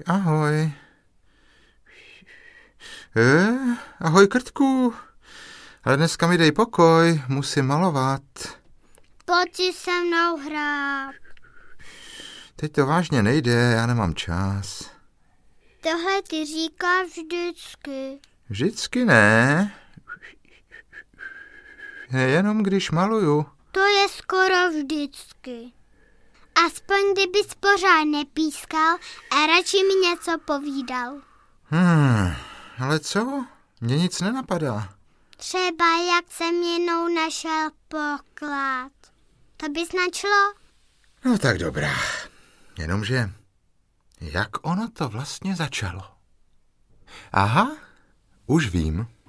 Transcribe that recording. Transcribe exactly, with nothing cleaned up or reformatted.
Ahoj. E, ahoj, Krtku. Ale dneska mi dej pokoj, musím malovat. Pojď si se mnou hrát. Teď to vážně nejde, já nemám čas. Tohle ty říkáš vždycky. Vždycky ne. Jenom když maluju. To je skoro vždycky. Aspoň kdybys pořád nepískal a radši mi něco povídal. Hmm, ale co? Mně nic nenapadá. Třeba jak jsem jenom našel poklad. To bys načlo? No tak dobrá. Jenomže, jak ono to vlastně začalo? Aha, už vím.